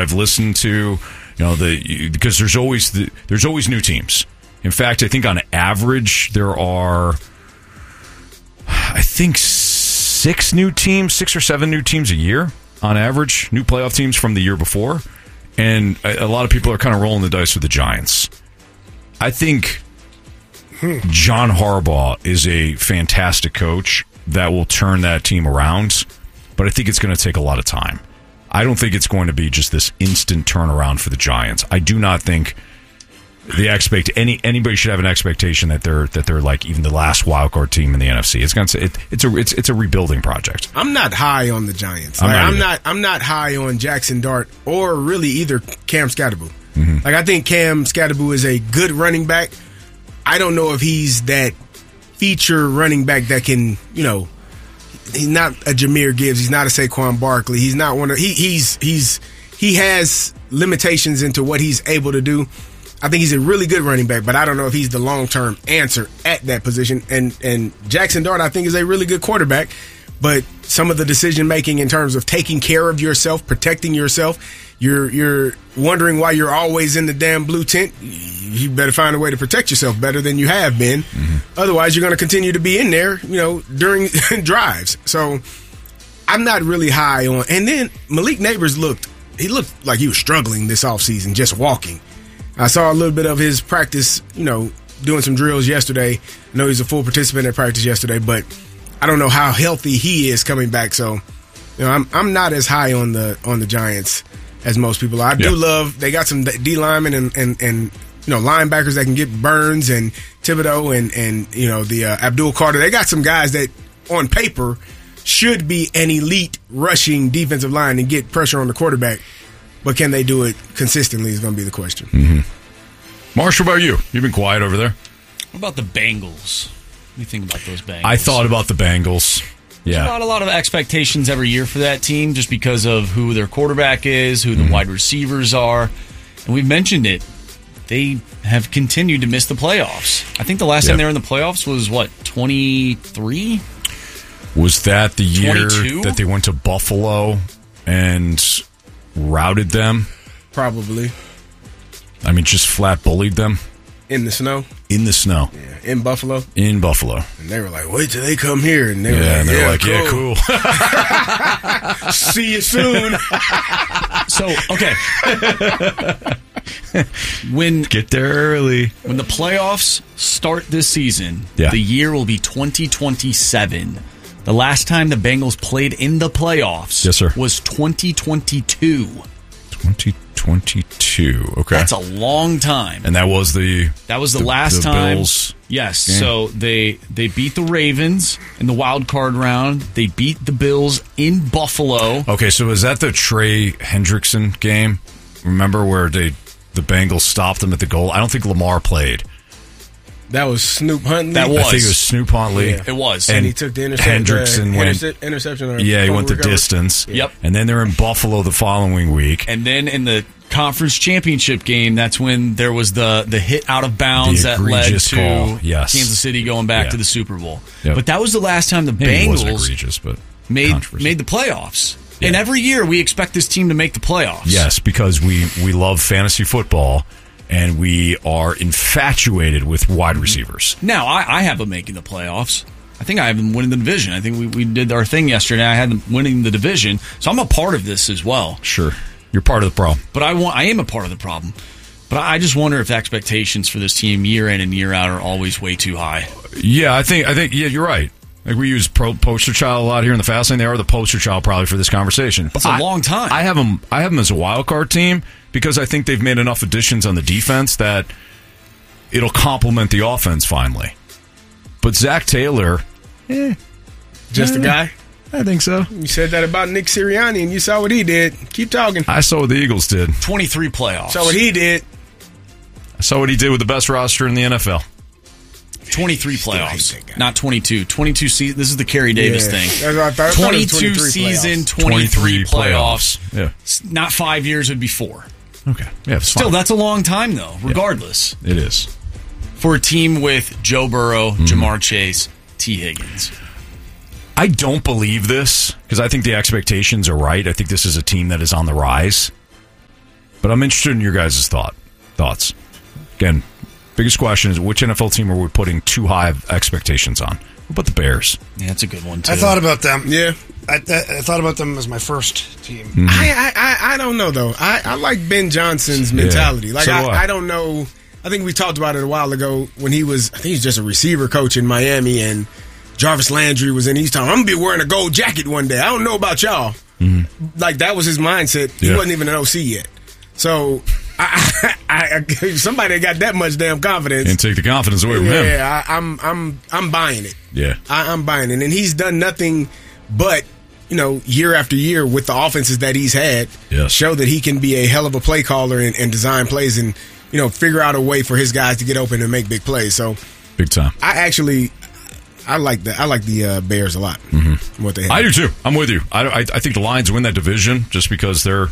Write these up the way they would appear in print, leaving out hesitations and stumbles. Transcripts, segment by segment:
I've listened to, because there's always new teams. In fact, I think on average there are, I think 6 or 7 new teams a year on average, new playoff teams from the year before. And a lot of people are kind of rolling the dice with the Giants. I think John Harbaugh is a fantastic coach that will turn that team around, but I think it's going to take a lot of time. I don't think it's going to be just this instant turnaround for the Giants. I do not think anybody should have an expectation that they're like even the last wild card team in the NFC. It's a rebuilding project. I'm not high on the Giants. I'm not high on Jackson Dart or really either Cam Skattebo. Mm-hmm. Like, I think Cam Skattebo is a good running back. I don't know if he's that feature running back that can, he's not a Jahmyr Gibbs. He's not a Saquon Barkley. He's not one of he has limitations into what he's able to do. I think he's a really good running back, but I don't know if he's the long-term answer at that position. And Jackson Dart, I think, is a really good quarterback, but some of the decision-making in terms of taking care of yourself, protecting yourself, you're wondering why you're always in the damn blue tent. You better find a way to protect yourself better than you have been. Mm-hmm. Otherwise, you're going to continue to be in there, during drives. So I'm not really high on. And then Malik Neighbors looked like he was struggling this offseason, just walking. I saw a little bit of his practice, doing some drills yesterday. I know he's a full participant in practice yesterday, but I don't know how healthy he is coming back. So, I'm not as high on the Giants as most people are. I do love they got some D linemen and linebackers that can get Burns and Thibodeau and the Abdul Carter. They got some guys that on paper should be an elite rushing defensive line and get pressure on the quarterback. But can they do it consistently is going to be the question. Mm-hmm. Marsh, what about you? You've been quiet over there. What about the Bengals? What do you think about those Bengals? I thought about the Bengals. Yeah. There's a lot of expectations every year for that team just because of who their quarterback is, who the wide receivers are. And we've mentioned it. They have continued to miss the playoffs. I think the last time they were in the playoffs was, 23? Was that the year 22? that they went to Buffalo and routed them? Probably. I mean, just flat bullied them. In the snow? In the snow. Yeah. In Buffalo? In Buffalo. And they were like, wait till they come here. And they were like, cool. See you soon. So, okay. Get there early. When the playoffs start this season, the year will be 2027. The last time the Bengals played in the playoffs was 2022. 2022. Okay. That's a long time. And that was the last time. Bills yes. game. So they beat the Ravens in the wild card round. They beat the Bills in Buffalo. Okay, so is that the Trey Hendrickson game? Remember where the Bengals stopped them at the goal? I don't think Lamar played. That was Snoop Huntley. I think it was Snoop Huntley. Yeah. It was. And he took the interception. Hendrickson went interception. He went the distance. Yep. And then they're in Buffalo the following week. And then in the conference championship game, that's when there was the hit out of bounds that led to Kansas City going back to the Super Bowl. Yep. But that was the last time the Bengals made the playoffs. Yeah. And every year we expect this team to make the playoffs. Yes, because we love fantasy football. And we are infatuated with wide receivers. Now, I have them making the playoffs. I think I have them winning the division. I think we did our thing yesterday. I had them winning the division. So I'm a part of this as well. Sure. You're part of the problem. But I am a part of the problem. But I just wonder if expectations for this team year in and year out are always way too high. Yeah, I think you're right. Like we use poster child a lot here in the Fast Lane. They are the poster child probably for this conversation. That's a long time. I have them as a wild card team because I think they've made enough additions on the defense that it'll complement the offense finally. But Zach Taylor, just a guy? I think so. You said that about Nick Sirianni, and you saw what he did. Keep talking. I saw what the Eagles did. 23 playoffs. Saw what he did. I saw what he did with the best roster in the NFL. 23 playoffs, not 22. 22 season. This is the Kerry Davis thing. That's what I thought. 22 season, 23 playoffs. Yeah, not 5 years. It'd be 4. Okay. Yeah. Still, that's a long time though. Regardless, it is for a team with Joe Burrow, Jamar Chase, T. Higgins. I don't believe this because I think the expectations are right. I think this is a team that is on the rise. But I'm interested in your guys' thoughts. Again, biggest question is which NFL team are we putting too high of expectations on? What about the Bears? Yeah, that's a good one, too. I thought about them. Yeah. I thought about them as my first team. Mm-hmm. I don't know, though. I like Ben Johnson's mentality. Like, So do I. I don't know. I think we talked about it a while ago when he was, I think he's just a receiver coach in Miami, and Jarvis Landry was in. He's talking, I'm going to be wearing a gold jacket one day. I don't know about y'all. Mm-hmm. Like, that was his mindset. He wasn't even an OC yet. So, somebody that got that much damn confidence. Can't take the confidence away from him. Yeah, I'm buying it. Yeah. I'm buying it. And he's done nothing but, year after year with the offenses that he's had, show that he can be a hell of a play caller and design plays and, figure out a way for his guys to get open and make big plays. So, big time. I like that. I like the Bears a lot. Mm-hmm. What they have. I do too. I'm with you. I think the Lions win that division just because they're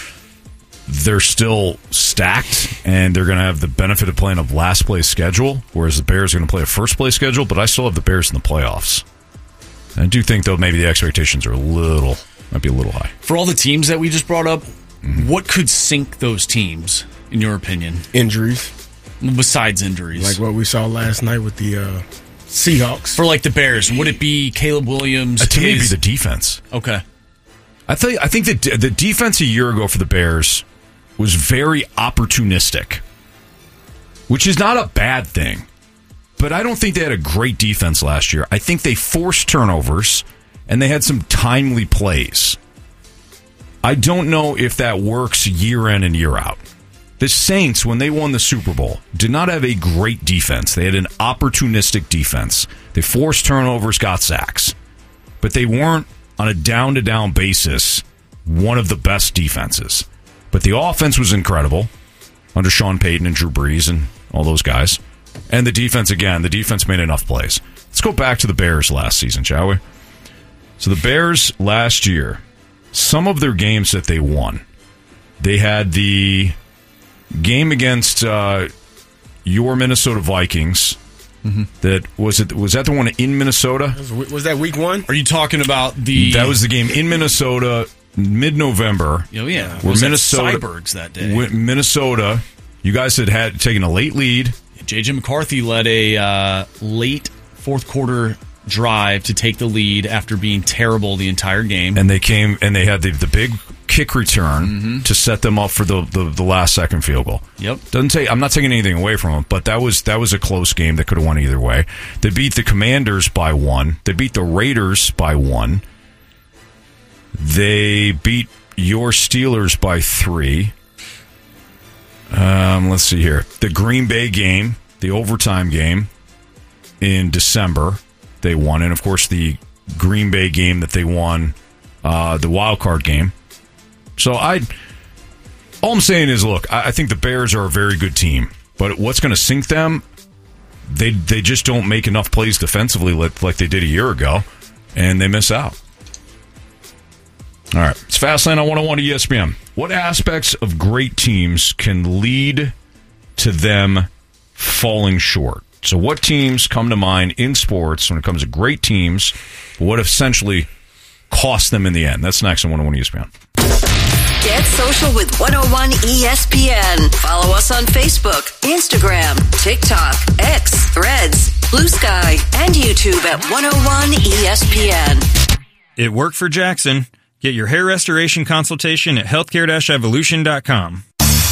still stacked and they're going to have the benefit of playing a last place schedule, whereas the Bears are going to play a first place schedule. But I still have the Bears in the playoffs. I do think, though, maybe the expectations are might be a little high. For all the teams that we just brought up, what could sink those teams, in your opinion? Injuries. Besides injuries. Like what we saw last night with the Seahawks. For like the Bears, would it be Caleb Williams? To me, it'd be the defense. Okay. I think that the defense a year ago for the Bears was very opportunistic, which is not a bad thing. But I don't think they had a great defense last year. I think they forced turnovers, and they had some timely plays. I don't know if that works year in and year out. The Saints, when they won the Super Bowl, did not have a great defense. They had an opportunistic defense. They forced turnovers, got sacks. But they weren't, on a down-to-down basis, one of the best defenses. But the offense was incredible under Sean Payton and Drew Brees and all those guys. And the defense made enough plays. Let's go back to the Bears last season, shall we? So the Bears last year, some of their games that they won, they had the game against your Minnesota Vikings. That was that the one in Minnesota? Was that week one? Are you talking about That was the game in Minnesota, mid-November. Oh yeah, where Minnesota Cybergs that day. Minnesota, you guys had taken a late lead. J.J. McCarthy led a late fourth quarter drive to take the lead after being terrible the entire game. And they had the big kick return to set them up for the last second field goal. Yep. I'm not taking anything away from them, but that was a close game that could have won either way. They beat the Commanders by 1. They beat the Raiders by 1. They beat your Steelers by 3. Let's see here. The Green Bay game, the overtime game in December, they won. And, of course, the Green Bay game that they won, the wild card game. So all I'm saying is, look, I think the Bears are a very good team. But what's going to sink them, they just don't make enough plays defensively like they did a year ago, and they miss out. All right, it's Fastlane on 101 to ESPN. What aspects of great teams can lead to them falling short? So what teams come to mind in sports when it comes to great teams, but what essentially cost them in the end? That's next on 101 ESPN. Get social with 101 ESPN. Follow us on Facebook, Instagram, TikTok, X, Threads, Blue Sky, and YouTube at 101 ESPN. It worked for Jackson. Get your hair restoration consultation at healthcare-evolution.com.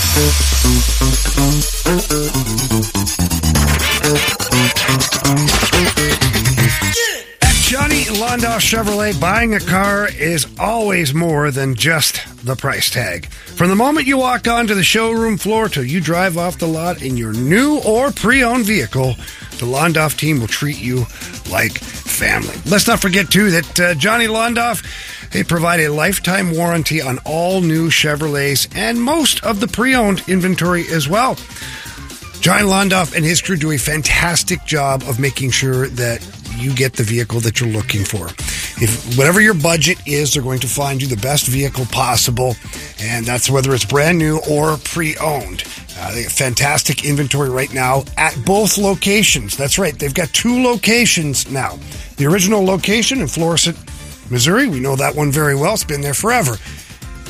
At Johnny Londoff Chevrolet, buying a car is always more than just the price tag. From the moment you walk onto the showroom floor till you drive off the lot in your new or pre-owned vehicle, the Londoff team will treat you like family. Let's not forget, too, that Johnny Londoff, they provide a lifetime warranty on all new Chevrolets and most of the pre-owned inventory as well. Johnny Londoff and his crew do a fantastic job of making sure that you get the vehicle that you're looking for. If whatever your budget is, they're going to find you the best vehicle possible, and that's whether it's brand new or pre-owned. They have fantastic inventory right now at both locations. That's right, they've got 2 locations now. The original location in Florissant, Missouri, we know that one very well. It's been there forever.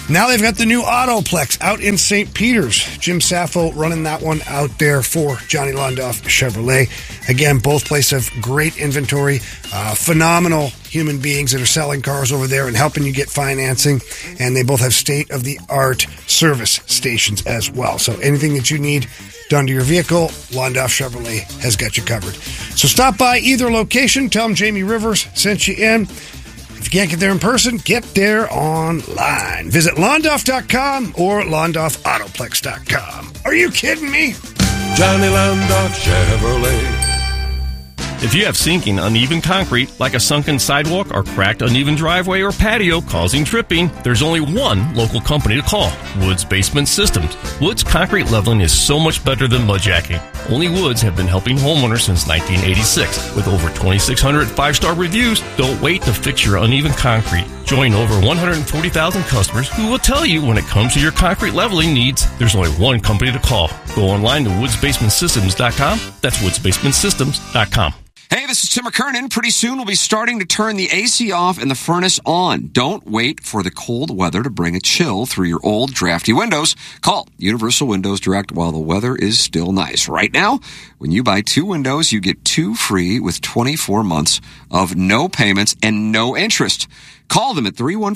Now they've got the new Autoplex out in St. Peters. Jim Saffo running that one out there for Johnny Londoff Chevrolet. Again, both places have great inventory, phenomenal human beings that are selling cars over there and helping you get financing. And they both have state-of-the-art service stations as well. So anything that you need done to your vehicle, Londoff Chevrolet has got you covered. So stop by either location. Tell them Jamie Rivers sent you in. If you can't get there in person, get there online. Visit Londoff.com or LondoffAutoplex.com. Are you kidding me? Johnny Londoff Chevrolet. If you have sinking, uneven concrete, like a sunken sidewalk or cracked, uneven driveway or patio causing tripping, there's only one local company to call, Woods Basement Systems. Woods concrete leveling is so much better than mudjacking. Only Woods have been helping homeowners since 1986. With over 2,600 five-star reviews, don't wait to fix your uneven concrete. Join over 140,000 customers who will tell you when it comes to your concrete leveling needs, there's only one company to call. Go online to woodsbasementsystems.com. That's woodsbasementsystems.com. Hey, this is Tim McKernan. Pretty soon we'll be starting to turn the AC off and the furnace on. Don't wait for the cold weather to bring a chill through your old, drafty windows. Call Universal Windows Direct while the weather is still nice. Right now, when you buy 2 windows, you get 2 free with 24 months of no payments and no interest. Call them at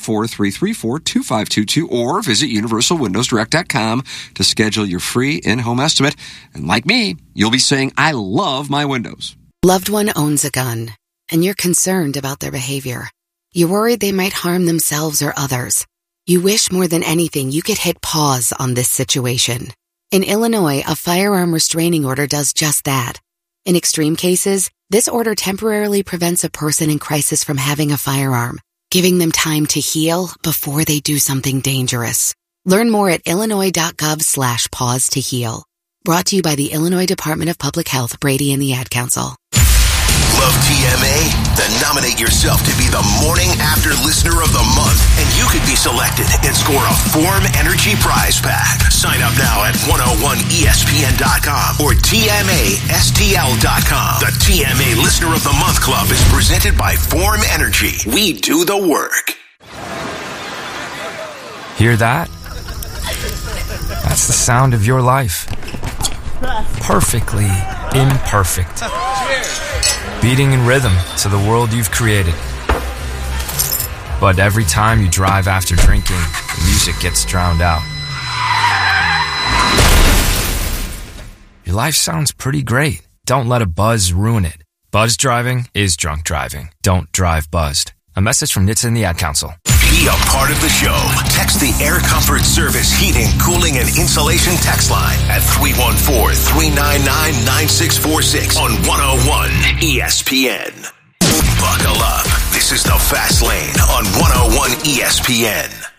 314-334-2522 or visit universalwindowsdirect.com to schedule your free in-home estimate. And like me, you'll be saying, I love my windows. Loved one owns a gun, and you're concerned about their behavior. You're worried they might harm themselves or others. You wish more than anything you could hit pause on this situation. In Illinois, a firearm restraining order does just that. In extreme cases, this order temporarily prevents a person in crisis from having a firearm, giving them time to heal before they do something dangerous. Learn more at illinois.gov/pause to heal. Brought to you by the Illinois Department of Public Health, Brady and the Ad Council. Love TMA? Then nominate yourself to be the Morning After Listener of the Month, and you could be selected and score a Form Energy prize pack. Sign up now at 101ESPN.com or TMASTL.com. The TMA Listener of the Month Club is presented by Form Energy. We do the work. Hear that? That's the sound of your life. Perfectly imperfect. Beating in rhythm to the world you've created. But every time you drive after drinking, the music gets drowned out. Your life sounds pretty great. Don't let a buzz ruin it. Buzz driving is drunk driving. Don't drive buzzed. A message from NHTSA and the Ad Council. Be a part of the show. Text the Air Comfort Service Heating, Cooling, and Insulation text line at 314-399-9646 on 101 ESPN. Buckle up. This is the Fast Lane on 101 ESPN.